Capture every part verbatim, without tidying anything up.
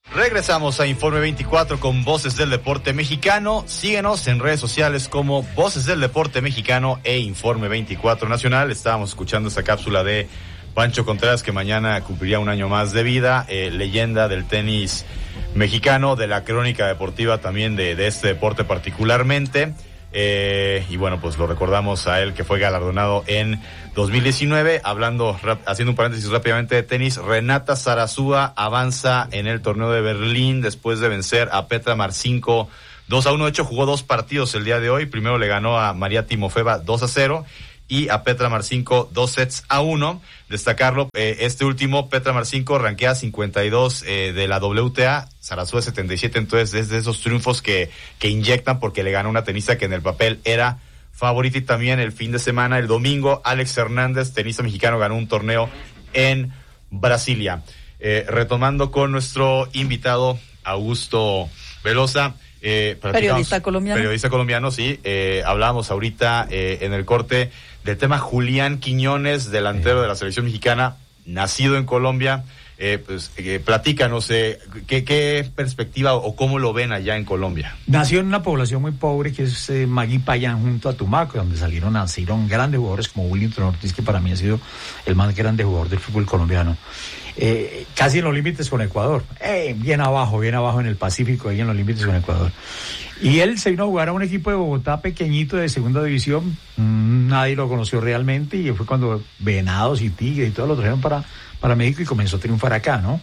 Regresamos a Informe veinticuatro con Voces del Deporte Mexicano. Síguenos en redes sociales como Voces del Deporte Mexicano e Informe veinticuatro Nacional. Estábamos escuchando esta cápsula de Pancho Contreras, que mañana cumpliría un año más de vida, eh, leyenda del tenis mexicano, de la crónica deportiva también de, de este deporte particularmente. Eh, y bueno, pues lo recordamos a él, que fue galardonado en dos mil diecinueve. Hablando, rap, haciendo un paréntesis rápidamente de tenis, Renata Zarazúa avanza en el torneo de Berlín después de vencer a Petra Marcinko dos a uno. De hecho, jugó dos partidos el día de hoy. Primero le ganó a María Timofeva dos a cero y a Petra Marcinko dos sets a uno. Destacarlo, eh, este último, Petra Marcinko rankea cincuenta y dos eh, de la W T A, Zarazúa setenta y siete, entonces es de esos triunfos que, que inyectan, porque le ganó una tenista que en el papel era favorita. Y también el fin de semana, el domingo, Alex Hernández, tenista mexicano, ganó un torneo en Brasilia. Eh, retomando con nuestro invitado, Augusto Velosa. Eh, periodista colombiano. Periodista colombiano, sí. Eh, hablábamos ahorita eh, en el corte del tema Julián Quiñones, delantero de la selección mexicana, nacido en Colombia. Eh, pues eh, platícanos, eh, ¿qué, qué perspectiva o cómo lo ven allá en Colombia? Nació en una población muy pobre que es eh, Maguipayán, junto a Tumaco, donde salieron, nacieron grandes jugadores como Willington Ortiz, que para mí ha sido el más grande jugador del fútbol colombiano. Eh, casi en los límites con Ecuador, eh, bien abajo, bien abajo en el Pacífico, ahí en los límites con Ecuador. Y él se vino a jugar a un equipo de Bogotá pequeñito de segunda división, mmm, nadie lo conoció realmente, y fue cuando Venados y Tigre y todos lo trajeron para, para México y comenzó a triunfar acá, ¿no?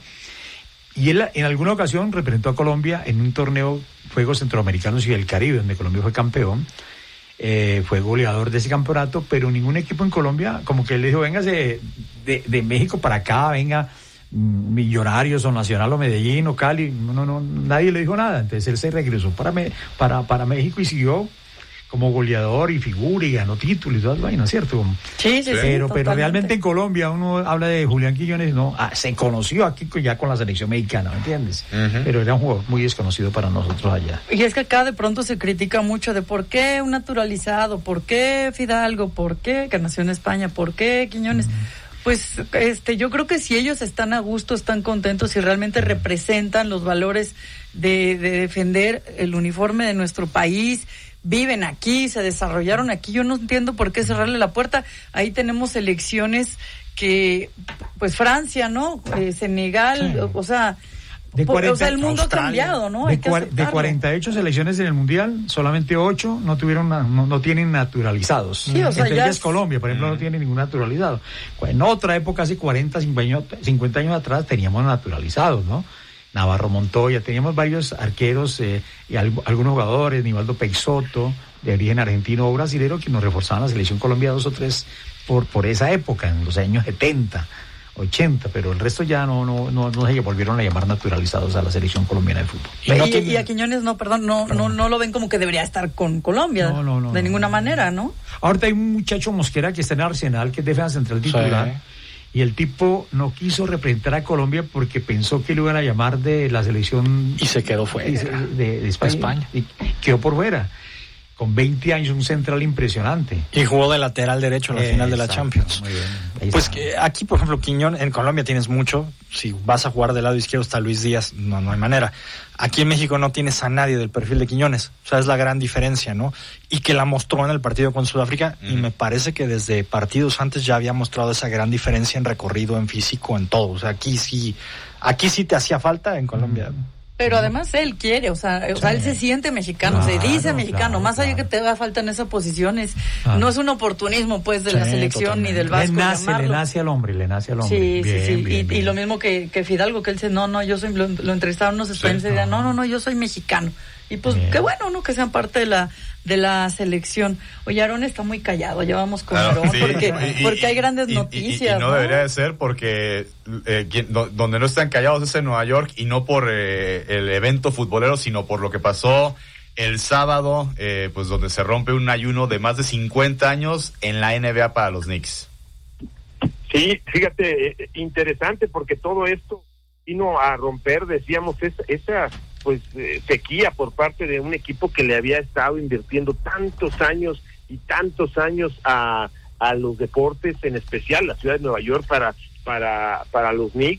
Y él en alguna ocasión representó a Colombia en un torneo Juegos Centroamericanos y del Caribe, donde Colombia fue campeón. Eh, fue goleador de ese campeonato, pero ningún equipo en Colombia, como que él le dijo, véngase de, de, de México para acá, venga, Millonarios o Nacional o Medellín o Cali, no, no, no, nadie le dijo nada. Entonces él se regresó para, me, para, para México y siguió como goleador y figura y ganó títulos y todas las vainas, ¿cierto? Sí, sí, sí. Pero, pero realmente en Colombia uno habla de Julián Quiñones, no, ah, se conoció aquí ya con la selección mexicana, ¿me entiendes? Uh-huh. Pero era un jugador muy desconocido para nosotros allá. Y es que acá de pronto se critica mucho de por qué un naturalizado, por qué Fidalgo, por qué que nació en España, por qué Quiñones. Uh-huh. Pues este, yo creo que si ellos están a gusto, están contentos y realmente representan los valores de, de defender el uniforme de nuestro país, viven aquí, se desarrollaron aquí, yo no entiendo por qué cerrarle la puerta. Ahí tenemos elecciones que, pues Francia, ¿no? Eh, Senegal, sí. o, o sea... De cuarenta, o sea, el mundo Australia, ha cambiado, ¿no? De, cua- de cuarenta y ocho selecciones en el Mundial, solamente ocho no tuvieron no, no tienen naturalizados. Sí, o sea, Entre ya ellas es... Colombia, por ejemplo, mm. no tiene ningún naturalizado. En otra época, hace cuarenta, cincuenta años atrás, teníamos naturalizados, ¿no? Navarro Montoya, teníamos varios arqueros eh, y al, algunos jugadores, Nivaldo Peixoto, de origen argentino o brasilero, que nos reforzaban la selección Colombia dos o tres por, por esa época, en los años setenta. ochenta, pero el resto ya no no no no se volvieron a llamar naturalizados a la selección colombiana de fútbol. Y, no tiene... y a Quiñones no, perdón, no, perdón. no no lo ven como que debería estar con Colombia, no, no, no, de no, ninguna no, manera, ¿no? Ahorita hay un muchacho Mosquera que está en Arsenal, que es defensa central titular, sí. Y el tipo no quiso representar a Colombia porque pensó que lo iban a llamar de la selección y se quedó fuera de, de, de España, España y quedó por fuera. Con veinte años, un central impresionante. Y jugó de lateral derecho en la eh, final de la Champions. Muy bien. Pues que aquí, por ejemplo, Quiñón, en Colombia tienes mucho. Si vas a jugar del lado izquierdo está Luis Díaz, no, no hay manera. Aquí en México no tienes a nadie del perfil de Quiñones. O sea, es la gran diferencia, ¿no? Y que la mostró en el partido con Sudáfrica. Mm. Y me parece que desde partidos antes ya había mostrado esa gran diferencia en recorrido, en físico, en todo. O sea, aquí sí, aquí sí te hacía falta, en Colombia... Mm. Pero además él quiere, o sea, sí. o sea, él se siente mexicano, claro, se dice mexicano, claro, más allá claro. que te da falta en esa posición, es, claro. no es un oportunismo pues de sí, la selección totalmente. Ni del Vasco. Le nace, le nace al hombre, le nace al hombre. Sí, bien, sí, sí, bien, y, bien. y lo mismo que, que Fidalgo, que él dice, no, no, yo soy, lo, lo entrevistaron unos españoles sí. y decían, no, no, no, yo soy mexicano. Y pues bien. Qué bueno, ¿no? Que sean parte de la de la selección. Oye, Aarón está muy callado, ya vamos con claro, Aarón, sí. porque, y, porque hay grandes y, noticias. Y, y, y no, ¿no? debería de ser porque eh, quien, do, donde no están callados es en Nueva York, y no por eh, el evento futbolero, sino por lo que pasó el sábado, eh, pues donde se rompe un ayuno de más de cincuenta años en la N B A para los Knicks. Sí, fíjate, eh, interesante porque todo esto vino a romper, decíamos, esa... esa pues eh, sequía por parte de un equipo que le había estado invirtiendo tantos años y tantos años a, a los deportes, en especial la ciudad de Nueva York para para para los Knicks,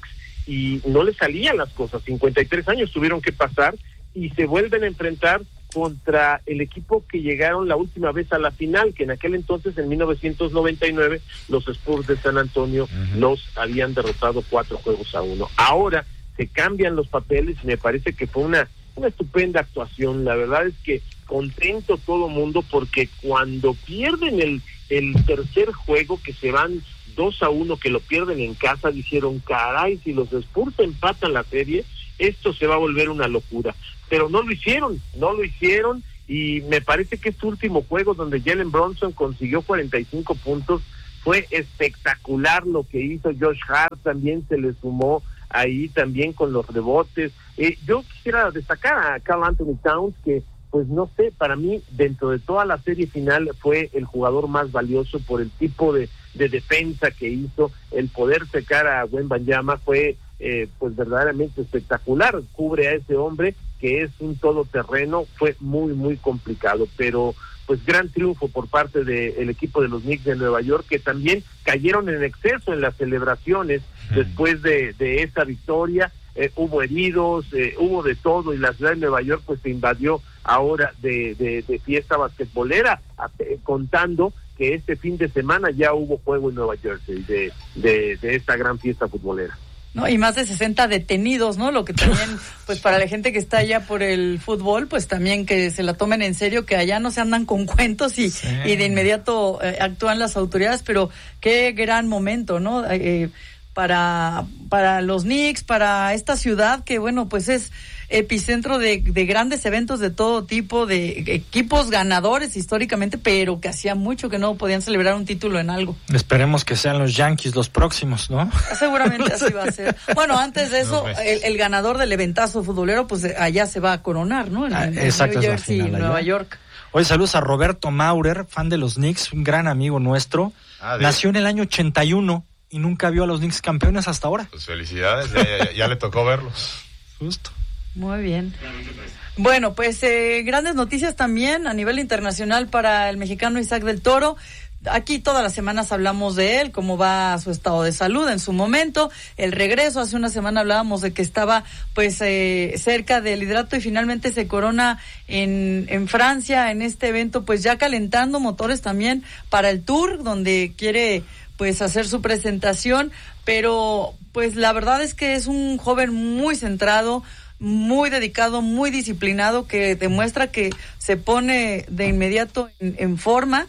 y no le salían las cosas. cincuenta y tres años tuvieron que pasar y se vuelven a enfrentar contra el equipo que llegaron la última vez a la final, que en aquel entonces, en mil novecientos noventa y nueve, los Spurs de San Antonio uh-huh. los habían derrotado cuatro juegos a uno. Ahora se cambian los papeles y me parece que fue una, una estupenda actuación. La verdad es que contento todo mundo, porque cuando pierden el, el tercer juego, que se van dos a uno, que lo pierden en casa, dijeron, caray, si los Spurs empatan la serie, esto se va a volver una locura. Pero no lo hicieron, no lo hicieron, y me parece que este último juego donde Jalen Brunson consiguió cuarenta y cinco puntos, fue espectacular lo que hizo. Josh Hart también se le sumó ahí también con los rebotes. Eh, yo quisiera destacar a Karl Anthony Towns, que pues no sé, para mí dentro de toda la serie final fue el jugador más valioso por el tipo de, de defensa que hizo, el poder secar a Wembanyama fue eh, pues verdaderamente espectacular. Cubre a ese hombre que es un todoterreno, fue muy muy complicado, pero pues gran triunfo por parte del equipo de los Knicks de Nueva York, que también cayeron en exceso en las celebraciones mm. después de, de esa victoria. Eh, hubo heridos, eh, hubo de todo, y la ciudad de Nueva York pues se invadió ahora de, de, de fiesta basquetbolera, eh, contando que este fin de semana ya hubo juego en Nueva Jersey de, de, de esta gran fiesta futbolera. No, y más de sesenta detenidos, ¿no? Lo que también, pues para la gente que está allá por el fútbol, pues también que se la tomen en serio, que allá no se andan con cuentos y, sí. y de inmediato eh, actúan las autoridades, pero qué gran momento, ¿no? Eh, para para los Knicks, para esta ciudad que, bueno, pues es epicentro de, de grandes eventos de todo tipo, de equipos ganadores históricamente, pero que hacía mucho que no podían celebrar un título en algo. Esperemos que sean los Yankees los próximos, ¿no? Seguramente así va a ser. Bueno, antes de eso, el, el ganador del eventazo futbolero, pues allá se va a coronar, ¿no? En, ah, en exacto, New Jersey, final, Nueva York. Hoy saludos a Roberto Maurer, fan de los Knicks, un gran amigo nuestro. Ah, nació en el año ochenta y uno y nunca vio a los Knicks campeones hasta ahora. Pues felicidades, ya, ya, ya le tocó verlos. Justo. Muy bien. Bueno, pues eh, grandes noticias también a nivel internacional para el mexicano Isaac del Toro. Aquí todas las semanas hablamos de él, cómo va su estado de salud en su momento, el regreso. Hace una semana hablábamos de que estaba pues eh, cerca del hidrato y finalmente se corona en, en Francia en este evento, pues ya calentando motores también para el Tour, donde quiere pues hacer su presentación, pero pues la verdad es que es un joven muy centrado, muy dedicado, muy disciplinado, que demuestra que se pone de inmediato en, en forma,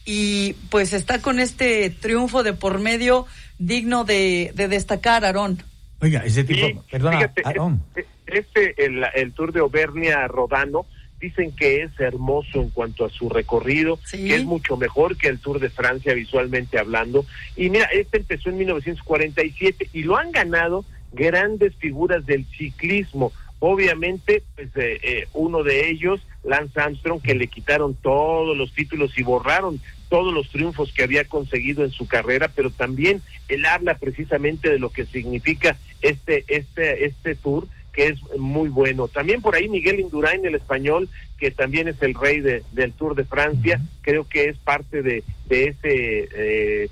y pues está con este triunfo de por medio digno de, de destacar, Aarón. Oiga, ese tipo, sí, perdona, fíjate, Aarón. Este, el, el Tour de Auvernia-Rodano, dicen que es hermoso en cuanto a su recorrido, sí. que es mucho mejor que el Tour de Francia visualmente hablando. Y mira, este empezó en mil novecientos cuarenta y siete y lo han ganado grandes figuras del ciclismo. Obviamente, pues eh, eh, uno de ellos, Lance Armstrong, que le quitaron todos los títulos y borraron todos los triunfos que había conseguido en su carrera, pero también él habla precisamente de lo que significa este este este Tour, que es muy bueno. También por ahí Miguel Indurain, el español, que también es el rey de, del Tour de Francia, creo que es parte de, de ese eh,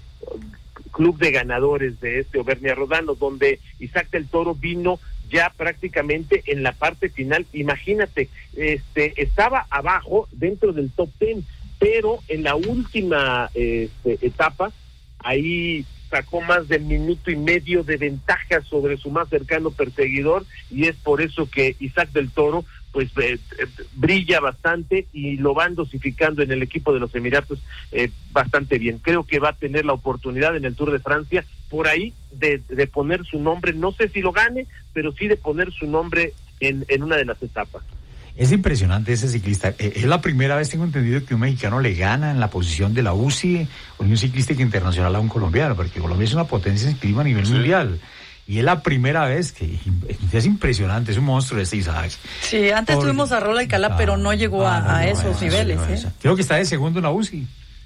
club de ganadores de este Auvernia-Rodano, donde Isaac del Toro vino ya prácticamente en la parte final. Imagínate, este estaba abajo dentro del top ten, pero en la última este, etapa, ahí sacó más de minuto y medio de ventaja sobre su más cercano perseguidor, y es por eso que Isaac del Toro pues eh, eh, brilla bastante y lo van dosificando en el equipo de los Emiratos eh, bastante bien. Creo que va a tener la oportunidad en el Tour de Francia por ahí de, de poner su nombre, no sé si lo gane, pero sí de poner su nombre en, en una de las etapas. Es impresionante ese ciclista. Eh, es la primera vez, tengo entendido, que un mexicano le gana en la posición de la U C I o un ciclista internacional a un colombiano, porque Colombia es una potencia en ciclismo a nivel sí. mundial. Y es la primera vez que es impresionante, es un monstruo este Isaac. Sí, antes Por... tuvimos a Rola Alcalá, pero no llegó ah, a, no, a esos no, niveles. No, ¿eh? Creo que está de segundo en la U C I.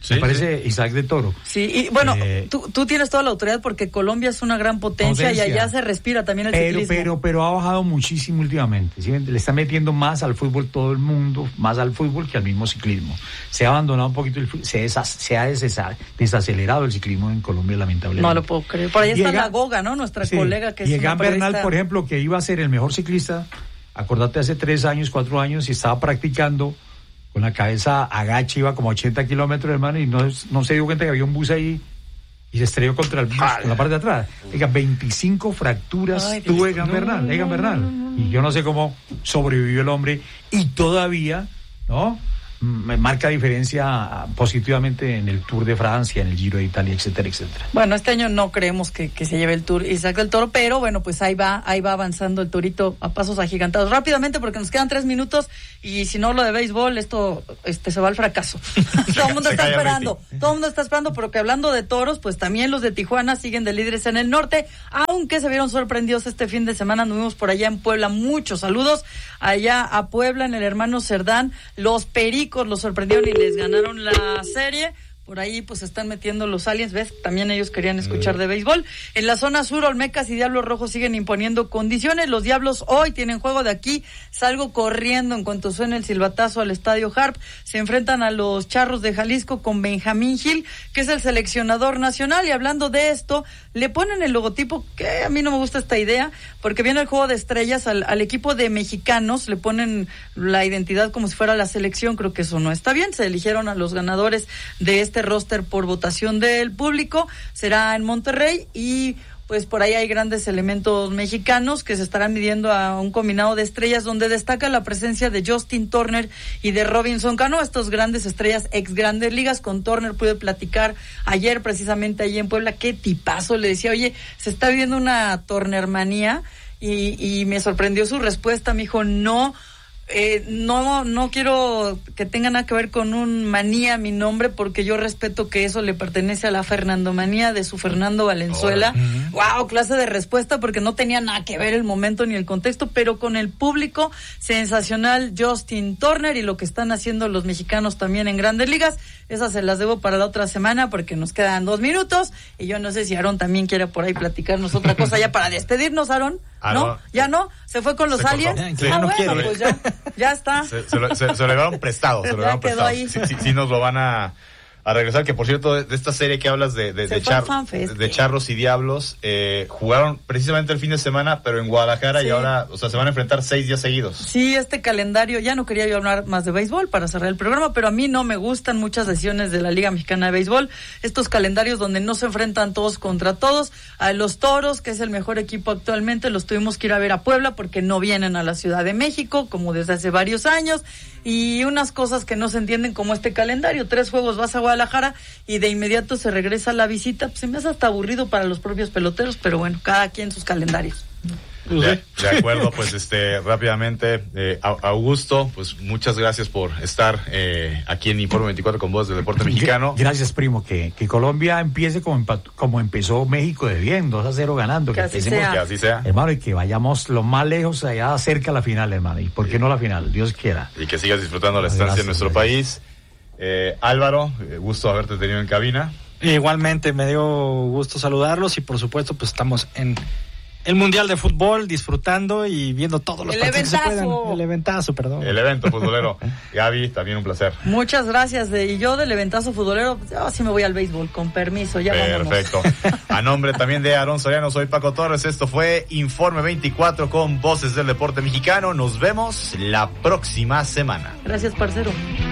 Sí, me parece sí. Isaac de Toro. Sí, y bueno, eh, tú, tú tienes toda la autoridad porque Colombia es una gran potencia, potencia. y allá se respira también el pero, ciclismo. Pero, pero ha bajado muchísimo últimamente. ¿Sí? Le está metiendo más al fútbol todo el mundo, más al fútbol que al mismo ciclismo. Se ha abandonado un poquito, el, se, desas, se ha desas, desacelerado el ciclismo en Colombia, lamentablemente. No lo puedo creer. Por ahí está la Goga, ¿no? Nuestra sí, colega que es y Egan Bernal, por ejemplo, que iba a ser el mejor ciclista, acordate, hace tres años, cuatro años, y estaba practicando con la cabeza agacha, iba como a ochenta kilómetros, hermano, y no, no se dio cuenta que había un bus ahí y se estrelló contra el bus, con la parte de atrás. Oiga, veinticinco fracturas Ay, tuvo Egan no, Bernal, Egan Bernal. No, no, no. Y yo no sé cómo sobrevivió el hombre y todavía, ¿no? Me marca diferencia positivamente en el Tour de Francia, en el Giro de Italia, etcétera, etcétera. Bueno, este año no creemos que, que se lleve el Tour Isaac del Toro, pero bueno, pues ahí va, ahí va avanzando el Torito a pasos agigantados. Rápidamente, porque nos quedan tres minutos y si no lo de béisbol, esto este se va al fracaso. Todo el mundo está esperando, todo el mundo está esperando, porque hablando de toros, pues también los de Tijuana siguen de líderes en el norte, aunque se vieron sorprendidos este fin de semana. Anduvimos por allá en Puebla, muchos saludos allá a Puebla, en el hermano Cerdán, los Pericos los sorprendieron y les ganaron la serie. Por ahí pues están metiendo los aliens, ¿ves? También ellos querían escuchar de béisbol. En la zona sur, Olmecas y Diablos Rojos siguen imponiendo condiciones. Los Diablos hoy tienen juego de aquí. Salgo corriendo en cuanto suene el silbatazo al Estadio Harp. Se enfrentan a los Charros de Jalisco con Benjamín Gil, que es el seleccionador nacional. Y hablando de esto, le ponen el logotipo, que a mí no me gusta esta idea, porque viene el juego de estrellas al, al equipo de mexicanos, le ponen la identidad como si fuera la selección. Creo que eso no está bien. Se eligieron a los ganadores de este Este roster por votación del público, será en Monterrey y pues por ahí hay grandes elementos mexicanos que se estarán midiendo a un combinado de estrellas donde destaca la presencia de Justin Turner y de Robinson Cano, estos grandes estrellas ex grandes ligas. Con Turner pude platicar ayer precisamente allí en Puebla, qué tipazo, le decía, oye, se está viviendo una Turnermanía y, y me sorprendió su respuesta, me dijo, no, Eh, no no quiero que tenga nada que ver con un manía mi nombre, porque yo respeto que eso le pertenece a la Fernandomanía de su Fernando Valenzuela. Uh-huh. Wow, clase de respuesta, porque no tenía nada que ver el momento ni el contexto, pero con el público, sensacional Justin Turner y lo que están haciendo los mexicanos también en Grandes Ligas. Esas se las debo para la otra semana porque nos quedan dos minutos y yo no sé si Aarón también quiere por ahí platicarnos otra cosa ya para despedirnos, Aarón. ¿No? ¿Ya no? ¿Se fue con los se aliens? Sí. Ah, no bueno, quiere. pues ya, ya está. Se, se, lo, se, se lo llevaron prestado, se lo llevaron prestado. Sí, sí, sí nos lo van a, a regresar, que por cierto, de, de esta serie que hablas de, de, de, char, de Charros y Diablos, eh, jugaron precisamente el fin de semana, pero en Guadalajara, sí. Y ahora, o sea, se van a enfrentar seis días seguidos. Sí, este calendario, ya no quería yo hablar más de béisbol para cerrar el programa, pero a mí no me gustan muchas decisiones de la Liga Mexicana de Béisbol, estos calendarios donde no se enfrentan todos contra todos. A los Toros, que es el mejor equipo actualmente, los tuvimos que ir a ver a Puebla porque no vienen a la Ciudad de México, como desde hace varios años, y unas cosas que no se entienden como este calendario, tres juegos vas a Guadalajara y de inmediato se regresa a la visita. Pues se me hace hasta aburrido para los propios peloteros, pero bueno, cada quien sus calendarios. De, de acuerdo, pues este rápidamente, eh, Augusto, pues muchas gracias por estar eh, aquí en Informe veinticuatro con Voz del Deporte Mexicano. Gracias, primo, que, que Colombia empiece como, empat- como empezó México de bien, dos a cero ganando. Que, que, así sea. que así sea. Hermano, y que vayamos lo más lejos, allá cerca a la final, hermano. ¿Y por qué no la final? Dios quiera. Y que sigas disfrutando la estancia gracias, en nuestro gracias. país. Eh, Álvaro, eh, gusto haberte tenido en cabina. Igualmente, me dio gusto saludarlos y por supuesto pues estamos en el Mundial de Fútbol, disfrutando y viendo todos los el partidos que se puedan. El eventazo, perdón. El evento futbolero. Gaby, también un placer. Muchas gracias. De, y yo del eventazo futbolero, yo sí me voy al béisbol, con permiso, ya Perfecto. Vámonos. A nombre también de Aarón Soriano, soy Paco Torres. Esto fue Informe veinticuatro con Voces del Deporte Mexicano. Nos vemos la próxima semana. Gracias, parcero.